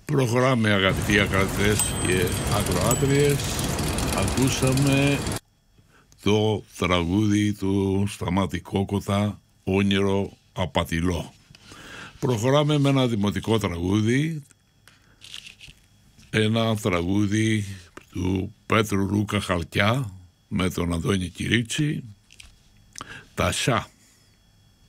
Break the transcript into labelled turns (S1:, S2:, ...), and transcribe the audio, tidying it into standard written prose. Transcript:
S1: Προχωράμε, αγαπητοί ακροατές και ακροάτριες. Ακούσαμε το τραγούδι του Σταμάτη Κόκοτα, Όνειρο Απατηλό. Προχωράμε με ένα δημοτικό τραγούδι, ένα τραγούδι του Πέτρου Ρούκα Χαλκιά με τον Αντώνη Κυρίτσι, «Τα Σά».